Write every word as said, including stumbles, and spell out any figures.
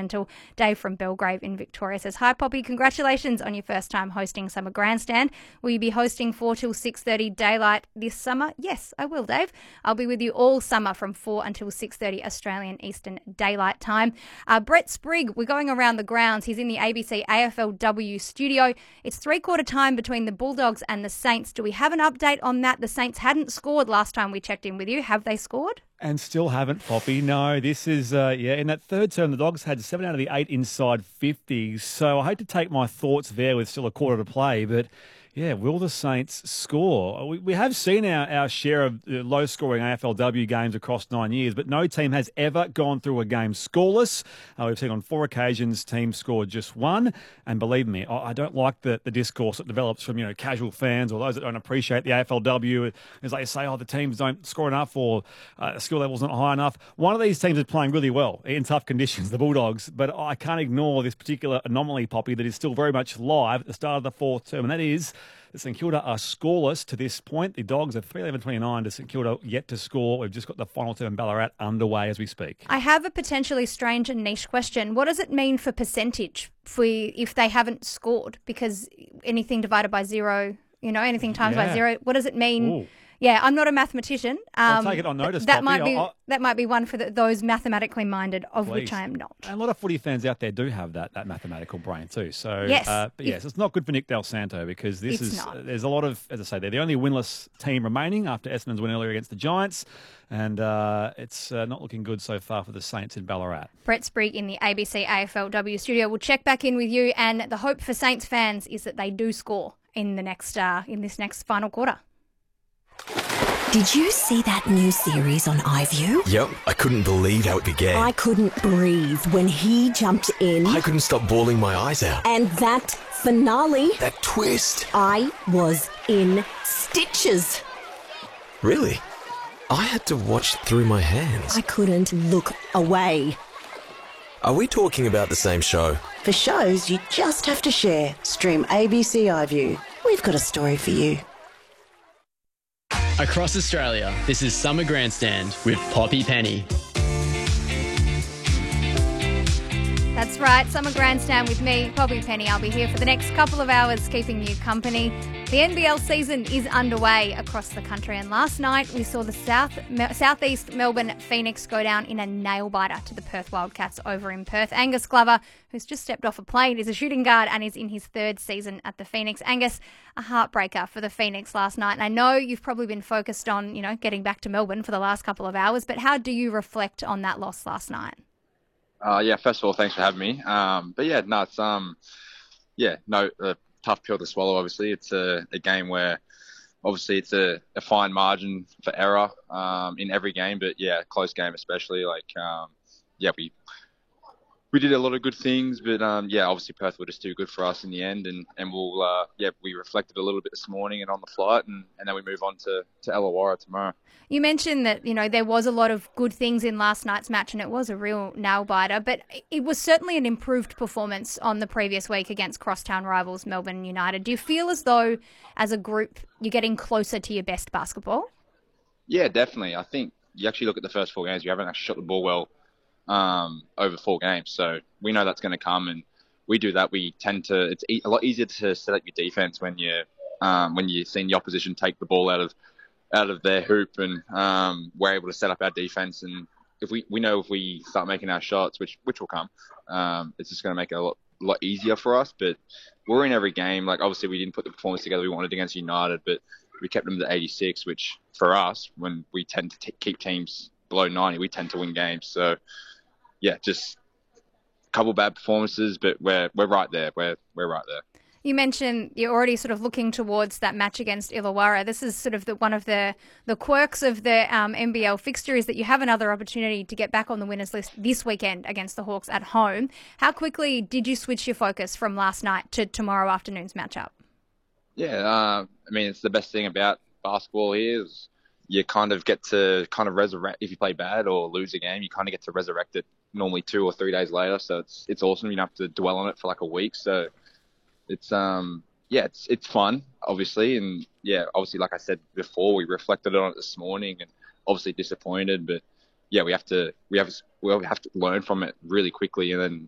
Until Dave from Belgrave in Victoria says, hi, Poppy. Congratulations on your first time hosting Summer Grandstand. Will you be hosting four till six thirty daylight this summer? Yes, I will, Dave. I'll be with you all summer from four until six thirty Australian Eastern Daylight Time. Uh, Brett Sprigg, we're going around the grounds. He's in the A B C A F L W studio. It's three-quarter time between the Bulldogs and the Saints. Do we have an update on that? The Saints hadn't scored last time we checked in with you. Have they scored? And still haven't, Poppy. No, this is, uh, yeah, in that third term, the Dogs had seven out of the eight inside fifties. So I hate to take my thoughts there with still a quarter to play, but yeah, will the Saints score? We, we have seen our, our share of uh, low-scoring A F L W games across nine years, but no team has ever gone through a game scoreless. Uh, we've seen on four occasions teams scored just one. And believe me, I, I don't like the, the discourse that develops from, you know, casual fans or those that don't appreciate the A F L W. It's like they say, oh, the teams don't score enough or uh, skill level's not high enough. One of these teams is playing really well in tough conditions, the Bulldogs, but I can't ignore this particular anomaly, Poppy, that is still very much live at the start of the fourth term, and that is the St Kilda are scoreless to this point. The Dogs are three eleven twenty-nine to St Kilda yet to score. We've just got the final term in Ballarat underway as we speak. I have a potentially strange and niche question. What does it mean for percentage for if they haven't scored? Because anything divided by zero, you know, anything times yeah. by zero, what does it mean? Ooh. Yeah, I'm not a mathematician. Um, I'll take it on notice, That Poppy. might be I'll, that might be one for the, those mathematically minded, of Please. which I am not. And a lot of footy fans out there do have that that mathematical brain too. So yes, uh, but yes, it's not good for Nick Del Santo because this it's is not. There's a lot of, as I say, they're the only winless team remaining after Essendon's win earlier against the Giants, and uh, it's uh, not looking good so far for the Saints in Ballarat. Brett Sprigg in the A B C A F L W studio. We'll check back in with you, and the hope for Saints fans is that they do score in the next uh, in this next final quarter. Did you see that new series on iView? Yep, I couldn't believe how it began. I couldn't breathe when he jumped in. I couldn't stop bawling my eyes out. And that finale. That twist. I was in stitches. Really? I had to watch through my hands. I couldn't look away. Are we talking about the same show? For shows you just have to share, stream A B C iView. We've got a story for you. Across Australia, this is Summer Grandstand with Poppy Penny. That's right, Summer Grandstand with me, Poppy Penny. I'll be here for the next couple of hours keeping you company. The N B L season is underway across the country, and last night we saw the South Southeast Melbourne Phoenix go down in a nail-biter to the Perth Wildcats over in Perth. Angus Glover, who's just stepped off a plane, is a shooting guard and is in his third season at the Phoenix. Angus, a heartbreaker for the Phoenix last night. And I know you've probably been focused on, you know, getting back to Melbourne for the last couple of hours, but how do you reflect on that loss last night? Uh, yeah, first of all, thanks for having me. Um, but yeah, no, it's um, yeah, no, a tough pill to swallow. Obviously, it's a, a game where, obviously, it's a, a fine margin for error um, in every game. But yeah, close game especially. Like, um, yeah, we we did a lot of good things, but um, yeah, obviously Perth were just too good for us in the end, and and we'll uh, yeah, we reflected a little bit this morning and on the flight, and, and then we move on to to Illawarra tomorrow. You mentioned that, you know, there was a lot of good things in last night's match and it was a real nail-biter, but it was certainly an improved performance on the previous week against crosstown rivals Melbourne United. Do you feel as though, as a group, you're getting closer to your best basketball? Yeah, definitely. I think you actually look at the first four games, we haven't actually shot the ball well um, over four games, so we know that's going to come, and we do that. We tend to, it's e- a lot easier to set up your defense when you're, um, when you're seeing the opposition take the ball out of out of their hoop, and um, we're able to set up our defense. And if we, we know if we start making our shots, which which will come, um, it's just going to make it a lot, lot easier for us. But we're in every game. Like, obviously, we didn't put the performance together we wanted against United, but we kept them to eighty-six, which for us, when we tend to t- keep teams below ninety, we tend to win games. So, yeah, just a couple bad performances, but we're we're right there. We're we're right there. You mentioned you're already sort of looking towards that match against Illawarra. This is sort of the, one of the, the quirks of the um, N B L fixture is that you have another opportunity to get back on the winners list this weekend against the Hawks at home. How quickly did you switch your focus from last night to tomorrow afternoon's matchup? Yeah, uh, I mean, it's the best thing about basketball here is you kind of get to kind of resurrect, if you play bad or lose a game, you kind of get to resurrect it normally two or three days later. So it's it's awesome. You don't have to dwell on it for like a week. So It's um yeah it's it's fun, obviously, and yeah obviously, like I said before, we reflected on it this morning and obviously disappointed, but yeah we have to we have we have to learn from it really quickly and then